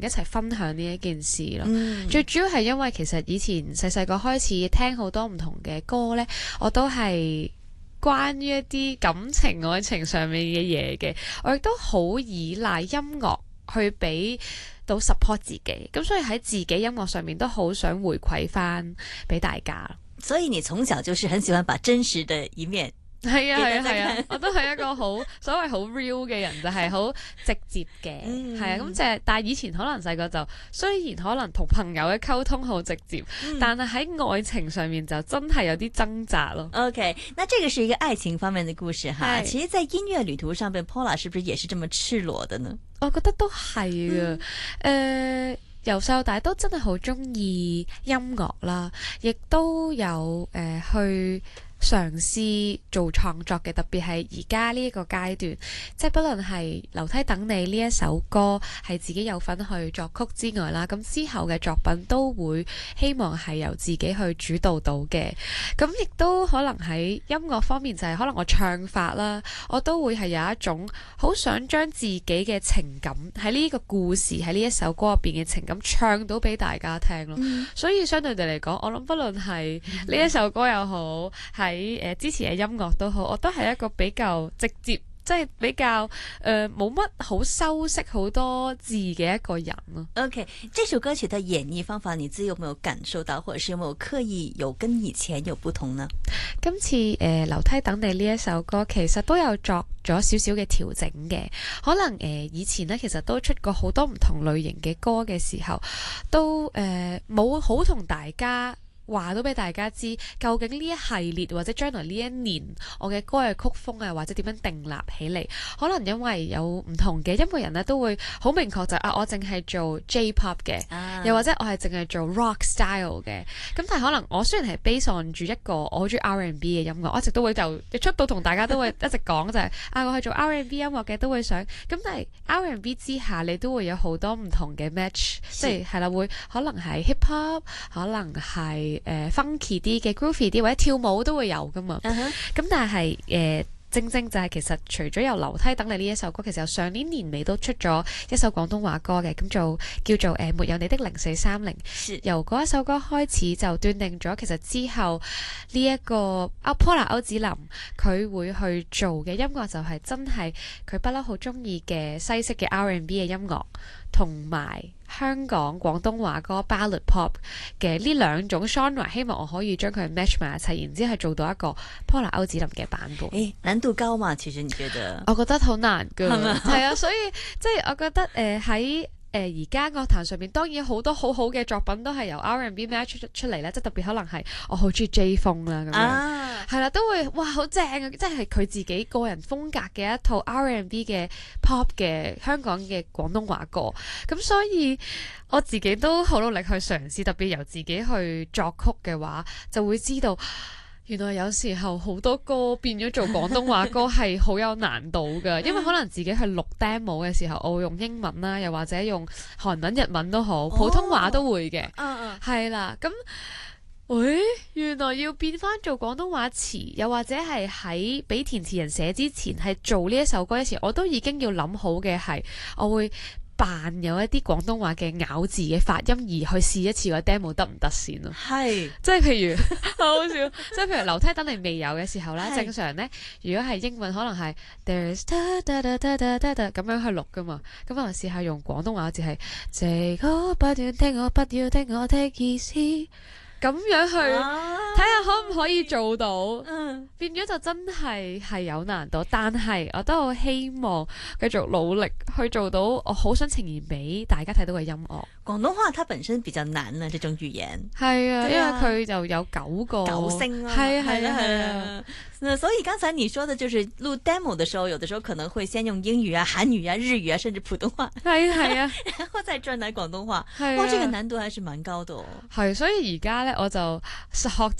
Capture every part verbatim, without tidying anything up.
一齊分享呢一件事咯。 嗯、 最主要係因為其實以前細細個開始聽好多唔同嘅歌呢，我都係關於一啲感情愛情上面嘅嘢嘅，我亦都好依賴音樂去俾到 support 自己，咁所以喺自己音樂上面都好想回饋翻俾大家。 所以你從小就是很喜歡把真實的一面。 係啊係啊係啊，我都係一個好所謂好 real 嘅人，就係、是、好直接嘅，係、嗯、啊咁即係。但係以前可能細個就雖然可能同朋友嘅溝通好直接，嗯、但係喺愛情上面就真係有啲掙扎咯。 OK， 那這個是一個愛情方面的故事哈。其實，在音樂旅途上邊 ，Paula 是不是也是這麼赤裸的呢？ 我覺得都係嘅，誒、嗯。呃由細到大都真係好中意音樂啦，亦都有誒、呃、去嘗試做創作嘅，特別係而家呢一個階段，即係不論係樓梯等你呢一首歌係自己有份去作曲之外啦，咁之後嘅作品都會希望係由自己去主導到嘅。咁亦都可能喺音樂方面就係可能我唱法啦，我都會係有一種好想將自己嘅情感喺呢個故事喺呢一首歌入邊嘅情感唱到俾大家聽咯。嗯、所以相對地嚟講，我諗不論係呢一首歌又好，係喺誒之前嘅音樂都好，我都係一個比較直接，即係比較誒冇乜好修飾好多字嘅一個人咯。 OK， 這首歌曲的演繹方法，你自己有沒有感受到，或者是有沒有刻意有跟以前有不同呢？ 今次誒、呃、樓梯等你呢一首歌，其實都有作咗少少嘅調整嘅。可能誒、呃、以前呢，其實都出過好多唔同類型嘅歌嘅時候，都誒冇好同大家話到俾大家知，究竟呢一系列或者將來呢一年我嘅歌嘅曲風啊，或者點樣訂立起嚟，可能因為有唔同嘅音樂人咧，都會好明確就係、啊，我淨係做 J-pop 嘅，啊、又或者我係淨係做 rock style 嘅。咁但係可能我雖然係 base on 住一個我好中意 R and B 嘅音樂，我一直都會就出到同大家都會一直講就係、是、啊，我係做 R and B 音樂嘅，都會想咁。但係 R and B 之下，你都會有好多唔同嘅 match，即係係啦，會可能係 hip hop， 可能係誒、呃、funky 啲嘅 groovy 啲，或者跳舞都會有噶嘛。咁、uh huh. 但係誒、呃、正正就係其實除咗有樓梯等你呢一首歌，其實由上年年尾都出咗一首廣東話歌嘅，咁就叫做誒、呃、沒有你的零四三零。是由嗰一首歌開始就斷定咗，其實之後呢一個阿 Paula 歐子林佢會去做嘅音樂就係真係佢不嬲好中意嘅西式嘅 R and B 嘅音樂，同埋香港廣東話歌 Ballad Pop 嘅呢兩種 genre， 希望我可以將佢 match 埋一齊，然之後做到一個 Paula 歐子林嘅版本。誒， 難度高嘛？其實你覺得？ 我覺得好難㗎，係啊，所以即係我覺得誒喺誒而家樂壇上面，當然好多好好嘅作品都係由 R and B match 出出嚟咧，即係特別可能係我好中意 J 風啦咁樣，係啦、啊，都會哇好正啊！即係佢自己個人風格嘅一套 R and B 嘅 pop 嘅香港嘅廣東話歌，咁所以我自己都好努力去嘗試，特別由自己去作曲嘅話，就會知道原來有時候好多歌變咗做廣東話歌係好有難度㗎，因為可能自己去錄 demo 嘅時候，我會用英文啦，又或者用韓文、日文都好，普通話都會嘅，係啦、oh. 咁。喂、哎，原來要變翻做廣東話詞，又或者係喺俾填詞人寫之前，係做呢一首歌之前，我都已經要諗好嘅係，我會扮有一啲廣東話嘅咬字嘅發音，而去試一次個 demo 得唔得先咯？係是，即係譬如好好笑，即係譬如樓梯等你未有嘅時候咧，是正常咧，如果係英文可能係 there's da da da da da da da 咁樣去錄噶嘛，咁我試下用廣東話字係這個不斷聽我不要聽我的意思。咁樣去睇下可唔可以做到，嗯、變咗就真係係有難度，但係我都好希望繼續努力去做到，我好想呈現俾大家睇到嘅音樂。 廣東話它本身比較難啦，這種語言係啊，啊因為佢就有九個九聲啦， 係啊係啊係啊。 那所以剛才你說的，就是錄 demo 的時候，有的時候可能會先用英語啊、韓語啊、日語啊，甚至普通話， 係啊係啊， 然後再轉來廣東話。 係啊， 哇，這個難度還是蠻高的哦。 係，所以而家咧我就學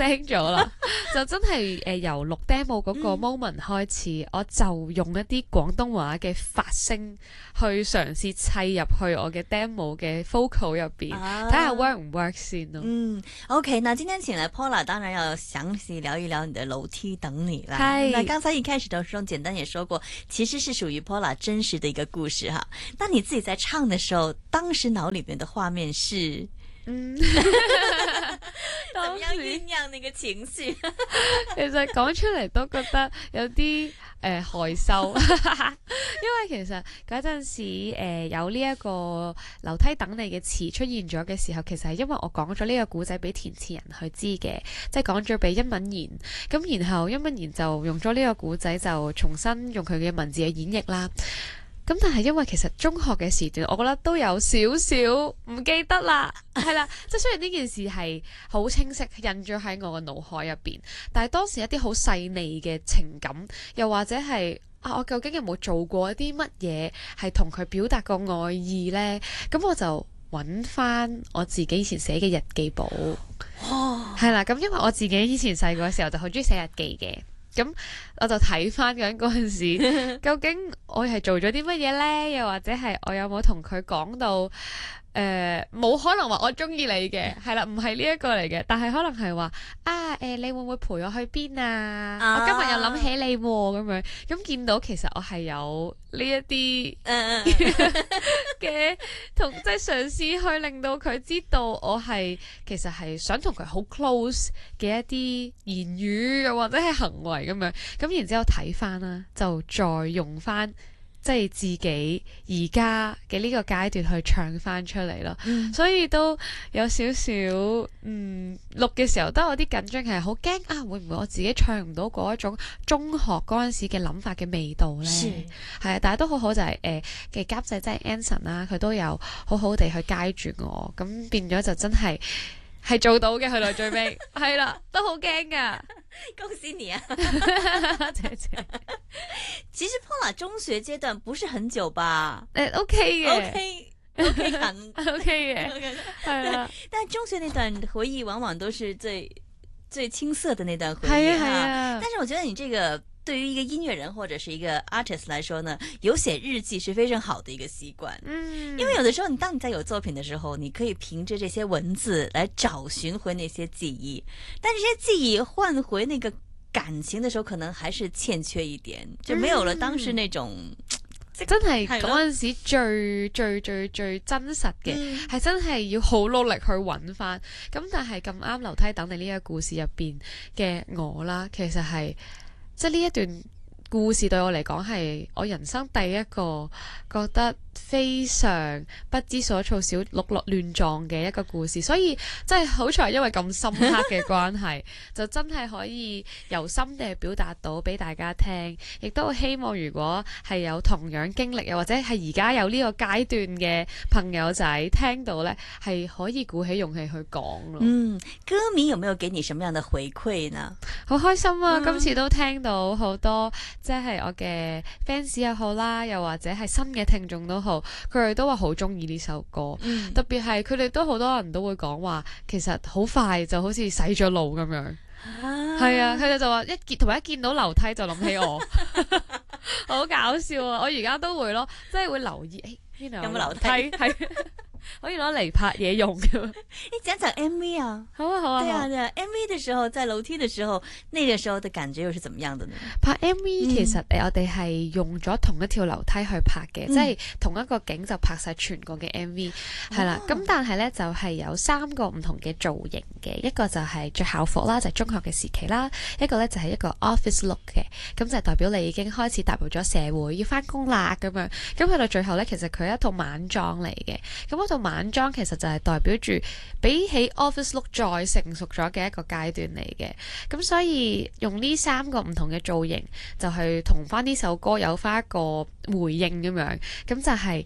精咗啦，就真係誒、呃、由錄 demo 嗰個 moment 開始，嗯、我就用一啲廣東話嘅發聲去嘗試砌入去我嘅 demo 嘅 vocal 入邊，睇下 work 唔 work 先咯。 嗯 ，OK，那今天請來 Paula，當然要詳細聊一聊你的樓梯等你啦。 係， 那剛才一開始的時候，簡單也說過，其實是屬於 Paula 真實的一個故事哈。那你自己在唱的時候，當時腦裏面的畫面是？嗯，怎麼樣醞釀那個情緒？ 其實講出嚟都覺得有啲誒、呃、害羞，因為其實嗰陣時誒、呃、有呢一個樓梯等你嘅詞出現咗嘅時候，其實係因為我講咗呢個故仔俾填詞人去知嘅，即係講咗俾殷敏賢，咁然後殷敏賢就用咗呢個故仔就重新用佢嘅文字去演繹啦。咁但係因為其實中學嘅時段，我覺得都有少少唔記得啦，係啦，即係雖然呢件事係好清晰印咗喺我嘅腦海入邊，但係當時一啲好細膩嘅情感，又或者係啊，我究竟有冇做過一啲乜嘢係同佢表達過愛意呢？咁我就揾翻我自己以前寫嘅日記簿，係啦，咁因為我自己以前細個嘅時候就好中意寫日記嘅。咁我就睇翻緊嗰陣時，究竟我係做咗啲乜嘢呢？又或者係我有冇同佢講到？誒冇、呃、可能話我中意你嘅，係啦，唔係呢一個嚟嘅，但係可能係話啊誒、呃，你會唔會陪我去邊啊？啊我今日又諗起你喎、啊，咁樣咁見到其實我係有呢一啲嘅同即係嘗試去令到佢知道我係其實係想同佢好 close 嘅一啲言語又或者係行為咁樣，咁然之後睇翻啦，就再用翻。即係自己而家嘅呢個階段去唱翻出嚟咯，嗯、所以都有少少嗯錄嘅時候都有啲緊張，係好驚啊會唔會我自己唱唔到嗰一種中學嗰陣時嘅諗法嘅味道呢？係啊，但係都好好就係誒嘅監製即係 Anson 啦，佢都有好好地去 guide 住我，咁變咗就真係係做到嘅，去到最尾係啦，都好驚噶。 恭喜你啊！ 謝謝。 其實 Paula 中學階段不是很久吧？ 誒、欸、，OK 嘅 ，OK OK 很 OK 嘅，係啦。 但中學那段回憶往往都是最最青澀的那段回憶係啊係啊。 但是我覺得你這個對於一個音樂人或者是一個 artist 來說呢，有寫日記是非常好的一個習慣。嗯，因為有的時候你當你在有作品的時候，你可以憑着這些文字來找尋回那些記憶，但這些記憶換回那個感情的時候，可能還是欠缺一點，就沒有了當時那種、嗯、 真係嗰陣時最最最最真實嘅，係、嗯、真係要好努力去揾翻。咁但係咁啱樓梯等你呢個故事入邊嘅我啦，其實係。即係呢一段故事對我嚟講係我人生第一個覺得非常不知所措、小鹿落亂撞嘅一個故事，所以真係好彩，因為咁深刻嘅關係，就真係可以由心地表達到俾大家聽，亦都希望如果係有同樣經歷又或者係而家有呢個階段嘅朋友仔聽到呢，係可以鼓起勇氣去講咯。嗯， 歌迷有沒有給你什麼樣的回饋呢？ 好開心啊！ 嗯、 今次都聽到好多，即係我嘅 fans 又好啦，又或者係新嘅聽眾都好，佢哋都話好中意呢首歌，嗯、特別係佢哋都好多人都會講話，其實好快就好似洗咗腦咁樣，係啊，佢哋、啊、就話一見同埋一見到樓梯就諗起我，好搞笑啊！我而家都會咯，即係會留意，誒，邊度有冇樓梯？係。可以攞嚟拍嘢用嘅。 你講講 M V 啊？ 好啊好啊。 對啊對啊 ，M V 嘅時候，在樓梯嘅時候，那個時候嘅感覺又是怎麼樣的呢？ 拍 M V 其實誒，嗯、我哋係用咗同一條樓梯去拍嘅，嗯、即係同一個景就拍晒全個嘅 M V，係啦。咁、哦、但係咧就係、是、有三個唔同嘅造型嘅，一個就係着校服啦，就係、是、中學嘅時期啦；一個咧就係、是、一個 office look 嘅，咁就係代表你已經開始踏入咗社會，要翻工啦咁樣。咁去到最後咧，其實佢係一套晚裝嚟嘅，咁套晚裝其實就係代表住比起 office look 再成熟咗嘅一個階段嚟嘅，咁所以用呢三個唔同嘅造型就去同翻呢首歌有翻一個回應咁樣，咁就係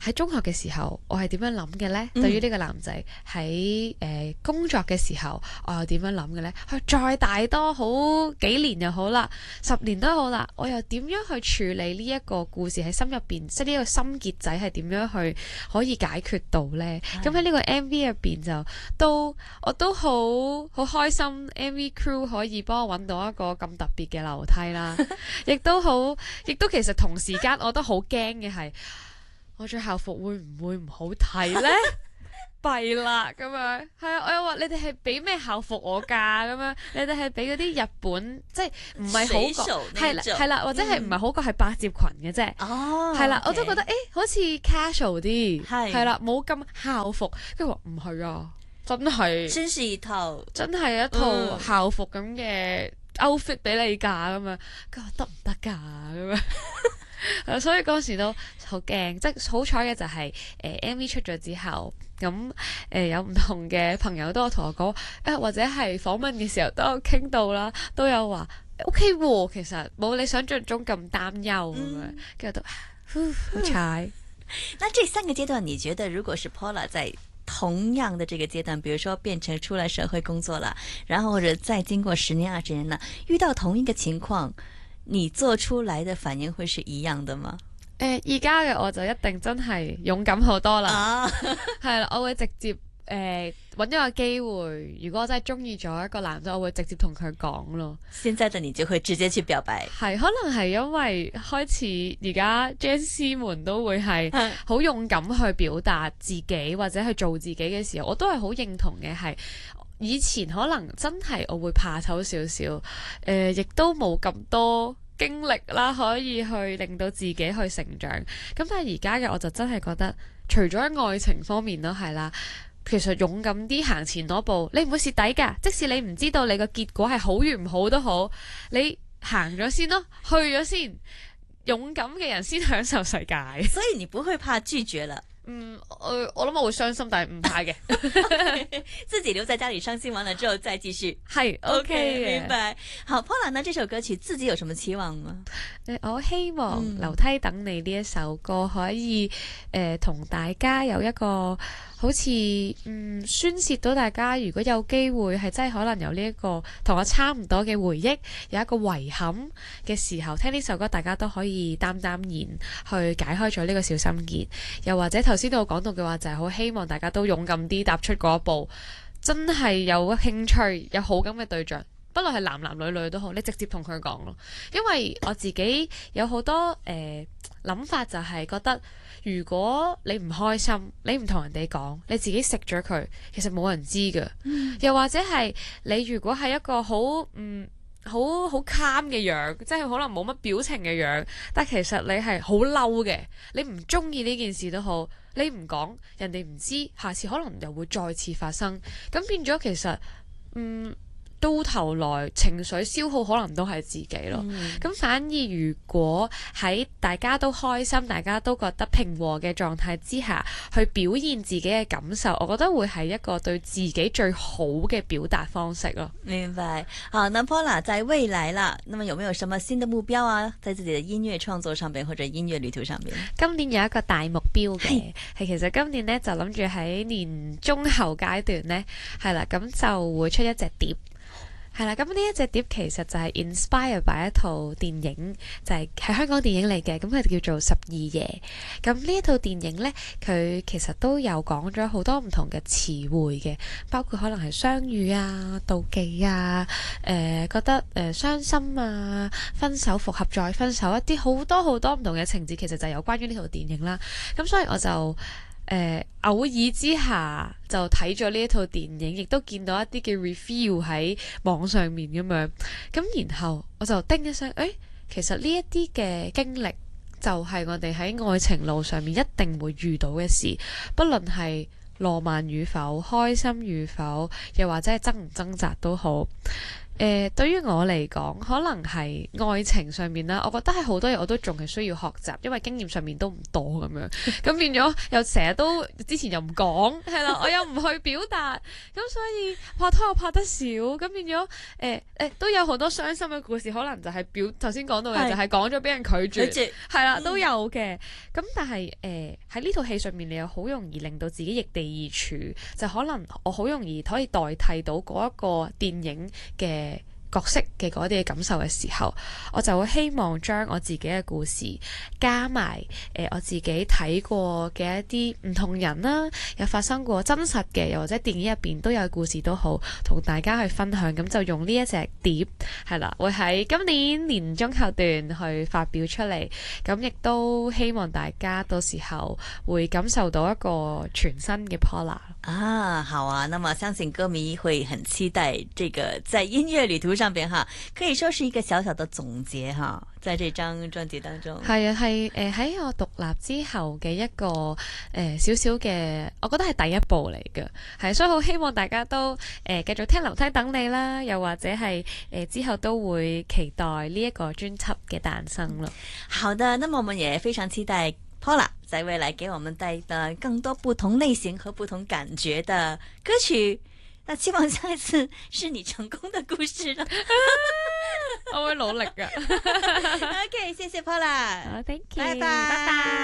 喺中學嘅時候，我係點樣諗嘅呢？ 嗯、 對於呢個男仔喺誒工作嘅時候，我又點樣諗嘅呢？佢再大多好幾年又好啦，十年都好啦，我又點樣去處理呢一個故事喺心入邊，即係呢個心結仔係點樣去可以解決到呢？咁喺呢個 M V 入邊就都我都好好開心 ，M V crew 可以幫我揾到一個咁特別嘅樓梯啦，亦都好，亦都其實同時間我都好驚嘅係。我着校服會唔會唔好睇呢？弊啦咁樣，係啊！我又話你哋係俾咩校服我㗎咁樣？你哋係俾嗰啲日本，即係唔係好過係啦係啦，或者係唔係好過係百褶裙嘅啫？ 哦， 係啦，我都覺得誒好似 casual 啲， 係係啦，冇咁校服。跟住話唔係啊，真係真是一套真係一套校服咁嘅 outfit 俾你㗎咁樣。佢話得唔得㗎咁樣？所以嗰時都好驚，即係好彩嘅就係、是、誒、呃、M V 出咗之後，咁誒、呃、有唔同嘅朋友都有同我講，誒、呃、或者係訪問嘅時候都有傾到啦，都有話 O K 喎，其實冇你想象中咁擔憂咁樣，跟住都好彩。 那這三個階段，你覺得如果是 Paula 在同樣的這個階段，比如說變成出來社會工作了，然後或者再經過十年二十年啦，遇到同一個情況，你做出來的反應會是一樣的嗎？ 誒、呃，而家嘅我就一定真係勇敢好多啦，係啦、啊，我會直接誒揾咗個機會，如果我真係中意咗一個男仔，我會直接同佢講咯。 現在的你就會直接去表白， 係可能係因為開始而家 Jazz 們都會係好勇敢去表達自己或者去做自己嘅時候，我都係好認同嘅係。以前可能真係我會怕醜少少，誒、呃，亦都冇咁多經歷啦，可以去令到自己去成長。咁但係而家嘅我就真係覺得，除咗喺愛情方面都係啦，其實勇敢啲行前嗰步，你唔會蝕底㗎。即使你唔知道你個結果係好與唔好都好，你行咗先咯，去咗先，勇敢嘅人先享受世界。 所以你不會怕拒絕了。 嗯，我我諗我會傷心，但係唔怕嘅。 自己留在家裏傷心完了之後再繼續， 係 OK 嘅。 明白。好 Paula 呢？這首歌曲自己有什麼期望嗎？ 誒，我希望樓梯等你呢一首歌可以誒同、呃、大家有一個好似嗯宣洩到大家，如果有機會係真係可能有呢、這、一個同我差唔多嘅回憶，有一個遺憾嘅時候，聽呢首歌大家都可以淡淡然去解開咗呢個小心結，又或者頭先我講到嘅話就係好希望大家都勇敢啲踏出嗰一步，真係有興趣有好感嘅對象，不論係男男女女都好，你直接同佢講咯。因為我自己有好多誒諗法，就係覺得如果你唔開心，你唔同人哋講，你自己食咗佢，其實冇人知㗎。嗯、又或者係你如果係一個好嗯好好 calm 嘅樣，即係可能冇乜表情嘅樣，但其實你係好嬲嘅，你唔中意呢件事都好，你唔講，人哋唔知，下次可能又會再次發生，咁變咗其實嗯。到頭來情緒消耗可能都係自己咯，咁、嗯、反而如果喺大家都開心、大家都覺得平和嘅狀態之下去表現自己嘅感受，我覺得會係一個對自己最好嘅表達方式咯。 明白。好，那 Paula 在未來啦，那麼有沒有什麼新的目標啊？在自己的音樂創作上邊或者音樂旅途上邊？今年有一個大目標嘅，係其實今年呢，就諗住喺年中後階段呢，係啦，咁就會出一隻碟。係啦，咁呢一隻碟其實就係 inspire by 一套電影，就係、是、喺香港電影嚟嘅，咁佢就叫做《十二夜》。咁呢一套電影呢，佢其實都有講咗好多唔同嘅詞彙嘅，包括可能係相遇啊、妒忌啊、誒、呃、覺得誒、呃、傷心啊、分手、復合再分手，一啲好多好多唔同嘅情節，其實就有關於呢套電影啦。咁所以我就誒、呃、偶爾之下就睇咗呢一套電影，亦都見到一啲嘅 review 喺網上面咁樣，咁然後我就叮一聲，誒，其實呢一啲嘅經歷就係我哋喺愛情路上面一定會遇到嘅事，不論係浪漫與否、開心與否，又或者係掙唔掙扎都好。 誒，對於我嚟講，可能係愛情上面啦，我覺得係好多嘢我都仲係需要學習，因為經驗上面都唔多咁樣，咁變咗又成日都之前又唔講，係啦，我又唔去表達，咁所以拍拖又拍得少，咁變咗誒誒都有好多傷心嘅故事，可能就係表頭先講到嘅，就係講咗俾人拒絕，係啦都有嘅。咁但係誒喺呢套戲上面，你又好容易令到自己易地而處，就可能我好容易可以代替到嗰一個電影嘅角色嘅嗰啲嘅感受嘅時候，我就會希望將我自己嘅故事加埋誒、呃、我自己睇過嘅一啲唔同人啦，有發生過真實嘅，又或者電影入邊都有故事都好，同大家去分享。咁就用呢一隻碟係啦，會喺今年年中後段去發表出嚟。咁亦都希望大家到時候會感受到一個全新嘅 Paula。 啊，好啊，那麼相信歌迷會很期待這個在音樂旅途上邊哈，可以說是一個小小的總結哈，在這張專輯當中。 係啊，係誒喺我獨立之後嘅一個誒少少嘅，我覺得係第一步嚟嘅，係，所以好希望大家都誒、呃、繼續聽樓梯等你啦，又或者係誒、呃、之後都會期待呢一個專輯嘅誕生咯。 好的，那麼我們也非常期待Paula在未來給我們帶來更多不同類型和不同感覺的歌曲。那希望下一次是你成功的故事了。 我會努力㗎。 OK，謝謝 Paula。 好，thank you， 拜拜。 拜拜。